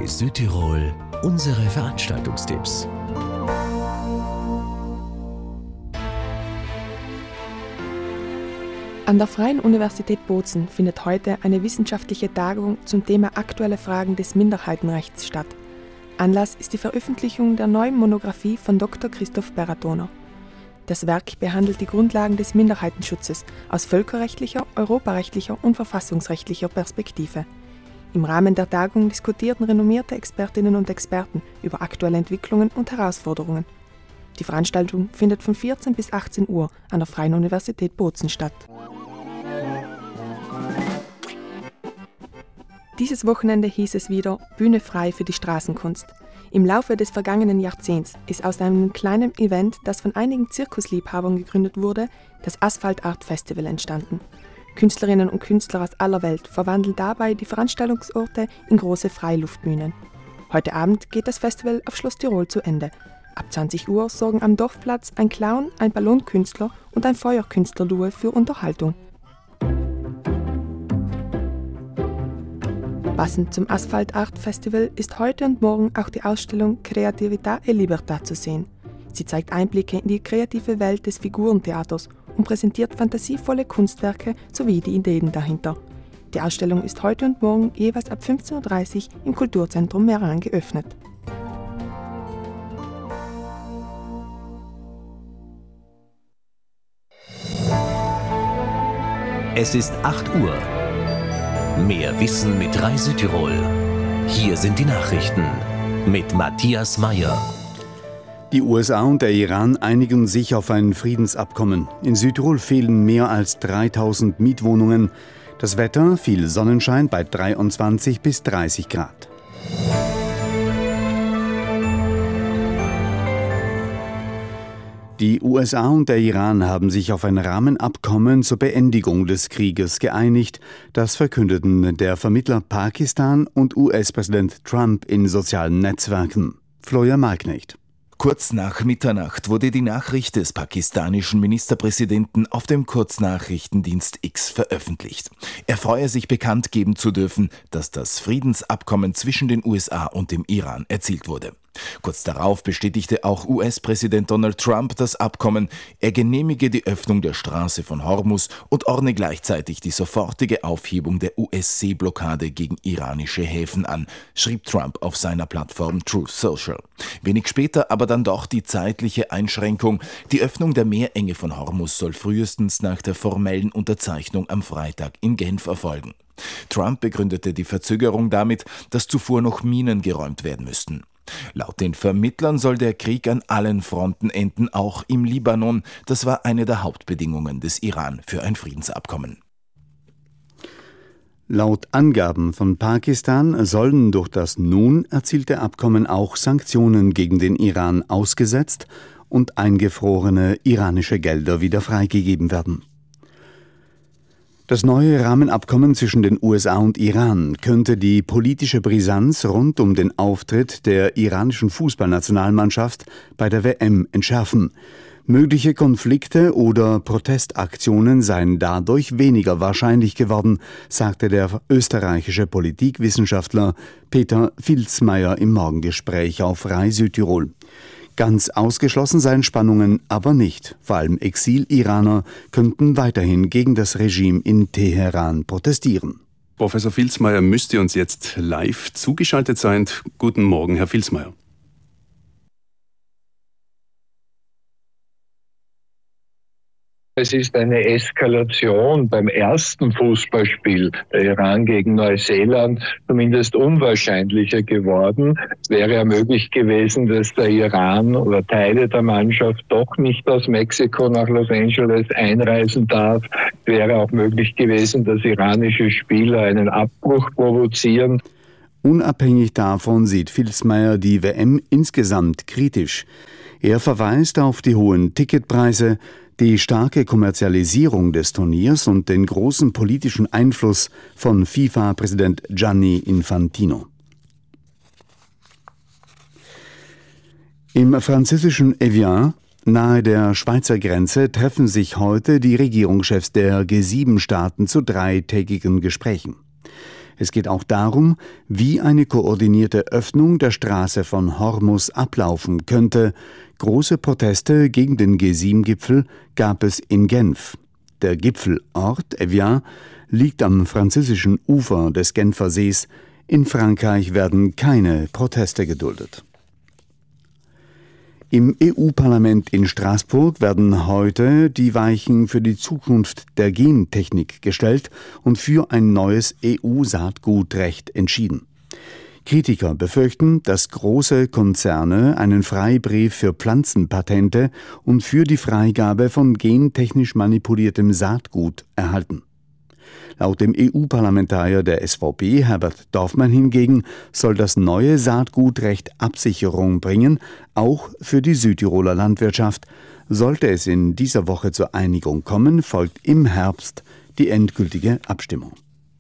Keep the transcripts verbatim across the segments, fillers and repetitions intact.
Südtirol, unsere Veranstaltungstipps. An der Freien Universität Bozen findet heute eine wissenschaftliche Tagung zum Thema aktuelle Fragen des Minderheitenrechts statt. Anlass ist die Veröffentlichung der neuen Monographie von Doktor Christoph Beratoner. Das Werk behandelt die Grundlagen des Minderheitenschutzes aus völkerrechtlicher, europarechtlicher und verfassungsrechtlicher Perspektive. Im Rahmen der Tagung diskutierten renommierte Expertinnen und Experten über aktuelle Entwicklungen und Herausforderungen. Die Veranstaltung findet von vierzehn bis achtzehn Uhr an der Freien Universität Bozen statt. Dieses Wochenende hieß es wieder Bühne frei für die Straßenkunst. Im Laufe des vergangenen Jahrzehnts ist aus einem kleinen Event, das von einigen Zirkusliebhabern gegründet wurde, das Asphalt Art Festival entstanden. Künstlerinnen und Künstler aus aller Welt verwandeln dabei die Veranstaltungsorte in große Freiluftbühnen. Heute Abend geht das Festival auf Schloss Tirol zu Ende. Ab zwanzig Uhr sorgen am Dorfplatz ein Clown, ein Ballonkünstler und ein Feuerkünstlerduo für Unterhaltung. Passend zum Asphalt Art Festival ist heute und morgen auch die Ausstellung Creatività e Libertà zu sehen. Sie zeigt Einblicke in die kreative Welt des Figurentheaters und präsentiert fantasievolle Kunstwerke sowie die Ideen dahinter. Die Ausstellung ist heute und morgen jeweils ab fünfzehn Uhr dreißig im Kulturzentrum Meran geöffnet. Es ist acht Uhr. Mehr Wissen mit drei Südtirol. Hier sind die Nachrichten mit Matthias Meyer. Die U S A und der Iran einigen sich auf ein Friedensabkommen. In Südtirol fehlen mehr als dreitausend Mietwohnungen. Das Wetter, viel Sonnenschein bei dreiundzwanzig bis dreißig Grad. Die U S A und der Iran haben sich auf ein Rahmenabkommen zur Beendigung des Krieges geeinigt. Das verkündeten der Vermittler Pakistan und U S-Präsident Trump in sozialen Netzwerken. Florian Malknecht. Kurz nach Mitternacht wurde die Nachricht des pakistanischen Ministerpräsidenten auf dem Kurznachrichtendienst X veröffentlicht. Er freue sich bekannt geben zu dürfen, dass das Friedensabkommen zwischen den U S A und dem Iran erzielt wurde. Kurz darauf bestätigte auch U S-Präsident Donald Trump das Abkommen. Er genehmige die Öffnung der Straße von Hormuz und ordne gleichzeitig die sofortige Aufhebung der U S-Seeblockade gegen iranische Häfen an, schrieb Trump auf seiner Plattform Truth Social. Wenig später aber dann doch die zeitliche Einschränkung. Die Öffnung der Meerenge von Hormuz soll frühestens nach der formellen Unterzeichnung am Freitag in Genf erfolgen. Trump begründete die Verzögerung damit, dass zuvor noch Minen geräumt werden müssten. Laut den Vermittlern soll der Krieg an allen Fronten enden, auch im Libanon. Das war eine der Hauptbedingungen des Iran für ein Friedensabkommen. Laut Angaben von Pakistan sollen durch das nun erzielte Abkommen auch Sanktionen gegen den Iran ausgesetzt und eingefrorene iranische Gelder wieder freigegeben werden. Das neue Rahmenabkommen zwischen den U S A und Iran könnte die politische Brisanz rund um den Auftritt der iranischen Fußballnationalmannschaft bei der W M entschärfen. Mögliche Konflikte oder Protestaktionen seien dadurch weniger wahrscheinlich geworden, sagte der österreichische Politikwissenschaftler Peter Vilsmeier im Morgengespräch auf R A I Südtirol. Ganz ausgeschlossen seien Spannungen aber nicht. Vor allem Exil-Iraner könnten weiterhin gegen das Regime in Teheran protestieren. Professor Vilsmeier müsste uns jetzt live zugeschaltet sein. Guten Morgen, Herr Vilsmeier. Es ist eine Eskalation beim ersten Fußballspiel der Iran gegen Neuseeland zumindest unwahrscheinlicher geworden. Es wäre ja möglich gewesen, dass der Iran oder Teile der Mannschaft doch nicht aus Mexiko nach Los Angeles einreisen darf. Es wäre auch möglich gewesen, dass iranische Spieler einen Abbruch provozieren. Unabhängig davon sieht Vilsmeier die W M insgesamt kritisch. Er verweist auf die hohen Ticketpreise, die starke Kommerzialisierung des Turniers und den großen politischen Einfluss von FIFA-Präsident Gianni Infantino. Im französischen Evian, nahe der Schweizer Grenze, treffen sich heute die Regierungschefs der G sieben Staaten zu dreitägigen Gesprächen. Es geht auch darum, wie eine koordinierte Öffnung der Straße von Hormuz ablaufen könnte. Große Proteste gegen den G sieben Gipfel gab es in Genf. Der Gipfelort Evian liegt am französischen Ufer des Genfer Sees. In Frankreich werden keine Proteste geduldet. Im E U-Parlament in Straßburg werden heute die Weichen für die Zukunft der Gentechnik gestellt und für ein neues E U-Saatgutrecht entschieden. Kritiker befürchten, dass große Konzerne einen Freibrief für Pflanzenpatente und für die Freigabe von gentechnisch manipuliertem Saatgut erhalten. Laut dem E U-Parlamentarier der S V P, Herbert Dorfmann hingegen, soll das neue Saatgutrecht Absicherung bringen, auch für die Südtiroler Landwirtschaft. Sollte es in dieser Woche zur Einigung kommen, folgt im Herbst die endgültige Abstimmung.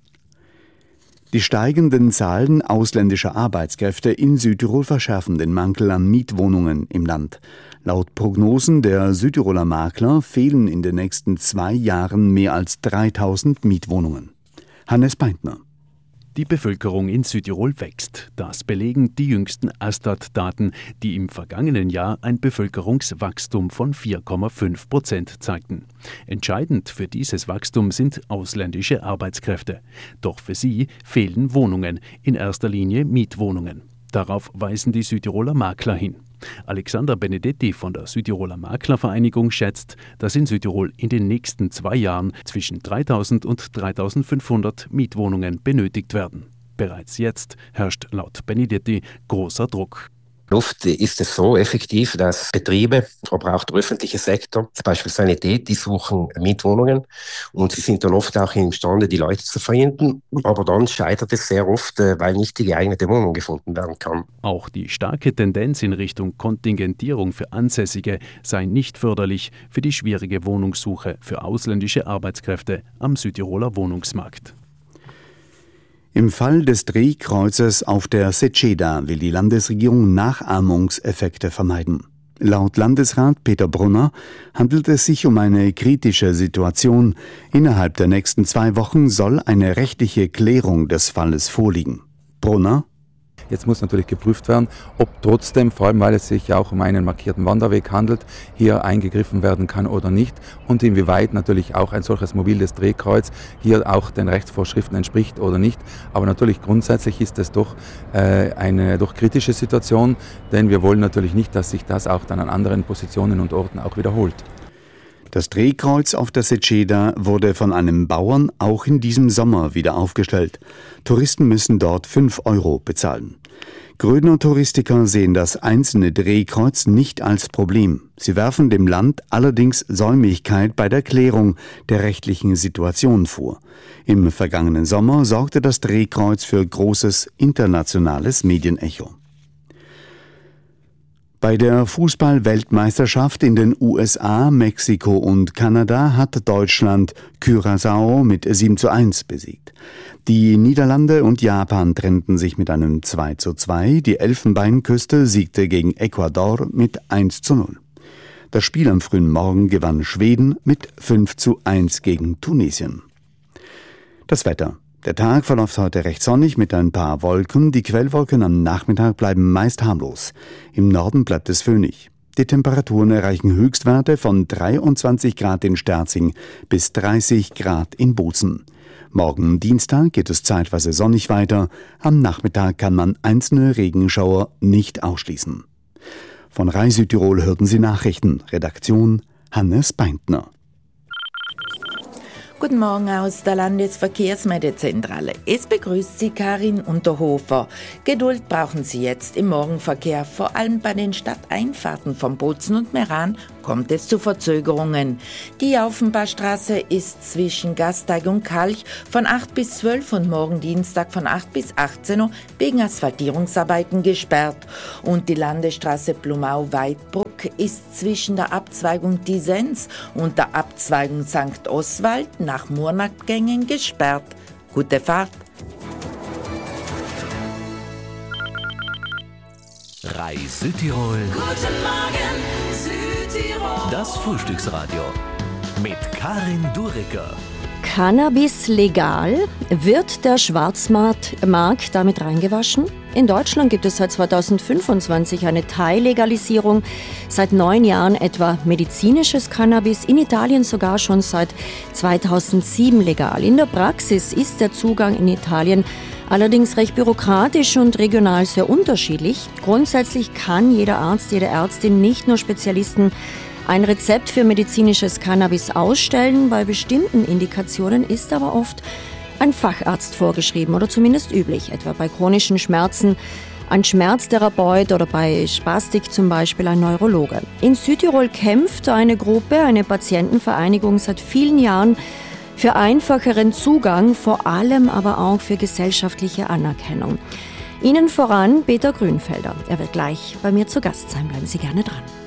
Die steigenden Zahlen ausländischer Arbeitskräfte in Südtirol verschärfen den Mangel an Mietwohnungen im Land. Laut Prognosen der Südtiroler Makler fehlen in den nächsten zwei Jahren mehr als dreitausend Mietwohnungen. Hannes Beintner. Die Bevölkerung in Südtirol wächst. Das belegen die jüngsten Astat-Daten, die im vergangenen Jahr ein Bevölkerungswachstum von vier Komma fünf Prozent zeigten. Entscheidend für dieses Wachstum sind ausländische Arbeitskräfte. Doch für sie fehlen Wohnungen, in erster Linie Mietwohnungen. Darauf weisen die Südtiroler Makler hin. Alexander Benedetti von der Südtiroler Maklervereinigung schätzt, dass in Südtirol in den nächsten zwei Jahren zwischen dreitausend und dreitausendfünfhundert Mietwohnungen benötigt werden. Bereits jetzt herrscht laut Benedetti großer Druck. Oft ist es so effektiv, dass Betriebe, aber auch der öffentliche Sektor, zum Beispiel Sanität, die suchen Mietwohnungen und sie sind dann oft auch imstande, die Leute zu finden. Aber dann scheitert es sehr oft, weil nicht die geeignete Wohnung gefunden werden kann. Auch die starke Tendenz in Richtung Kontingentierung für Ansässige sei nicht förderlich für die schwierige Wohnungssuche für ausländische Arbeitskräfte am Südtiroler Wohnungsmarkt. Im Fall des Drehkreuzes auf der Seceda will die Landesregierung Nachahmungseffekte vermeiden. Laut Landesrat Peter Brunner handelt es sich um eine kritische Situation. Innerhalb der nächsten zwei Wochen soll eine rechtliche Klärung des Falles vorliegen. Brunner: Jetzt muss natürlich geprüft werden, ob trotzdem, vor allem weil es sich auch um einen markierten Wanderweg handelt, hier eingegriffen werden kann oder nicht und inwieweit natürlich auch ein solches mobiles Drehkreuz hier auch den Rechtsvorschriften entspricht oder nicht. Aber natürlich grundsätzlich ist es doch äh, eine doch kritische Situation, denn wir wollen natürlich nicht, dass sich das auch dann an anderen Positionen und Orten auch wiederholt. Das Drehkreuz auf der Seceda wurde von einem Bauern auch in diesem Sommer wieder aufgestellt. Touristen müssen dort fünf Euro bezahlen. Grödner Touristiker sehen das einzelne Drehkreuz nicht als Problem. Sie werfen dem Land allerdings Säumigkeit bei der Klärung der rechtlichen Situation vor. Im vergangenen Sommer sorgte das Drehkreuz für großes internationales Medienecho. Bei der Fußball-Weltmeisterschaft in den U S A, Mexiko und Kanada hat Deutschland Curaçao mit sieben zu eins besiegt. Die Niederlande und Japan trennten sich mit einem zwei zu zwei. Die Elfenbeinküste siegte gegen Ecuador mit eins zu null. Das Spiel am frühen Morgen gewann Schweden mit fünf zu eins gegen Tunesien. Das Wetter. Der Tag verläuft heute recht sonnig mit ein paar Wolken. Die Quellwolken am Nachmittag bleiben meist harmlos. Im Norden bleibt es föhnig. Die Temperaturen erreichen Höchstwerte von dreiundzwanzig Grad in Sterzing bis dreißig Grad in Bozen. Morgen Dienstag geht es zeitweise sonnig weiter. Am Nachmittag kann man einzelne Regenschauer nicht ausschließen. Von Rai Südtirol hörten Sie Nachrichten. Redaktion Hannes Beintner. Guten Morgen aus der Landesverkehrsmeldezentrale. Es begrüßt Sie Karin Unterhofer. Geduld brauchen Sie jetzt im Morgenverkehr. Vor allem bei den Stadteinfahrten von Bozen und Meran kommt es zu Verzögerungen. Die Aufenbarstraße ist zwischen Gasteig und Kalch von acht bis zwölf und morgen Dienstag von acht bis achtzehn Uhr wegen Asphaltierungsarbeiten gesperrt. Und die Landesstraße Blumau-Weidbruck ist zwischen der Abzweigung Disens und der Abzweigung Sankt Oswald nach Murnagängen gesperrt. Gute Fahrt! Rai Südtirol. Guten Morgen, Südtirol. Das Frühstücksradio mit Karin Duricker. Cannabis legal? Wird der Schwarzmarkt damit reingewaschen? In Deutschland gibt es seit zweitausendfünfundzwanzig eine Teillegalisierung, seit neun Jahren etwa medizinisches Cannabis, in Italien sogar schon seit zweitausendsieben legal. In der Praxis ist der Zugang in Italien allerdings recht bürokratisch und regional sehr unterschiedlich. Grundsätzlich kann jeder Arzt, jede Ärztin, nicht nur Spezialisten, ein Rezept für medizinisches Cannabis ausstellen. Bei bestimmten Indikationen ist aber oft ein Facharzt vorgeschrieben oder zumindest üblich, etwa bei chronischen Schmerzen ein Schmerztherapeut oder bei Spastik zum Beispiel ein Neurologe. In Südtirol kämpft eine Gruppe, eine Patientenvereinigung seit vielen Jahren für einfacheren Zugang, vor allem aber auch für gesellschaftliche Anerkennung. Ihnen voran Peter Grünfelder. Er wird gleich bei mir zu Gast sein. Bleiben Sie gerne dran.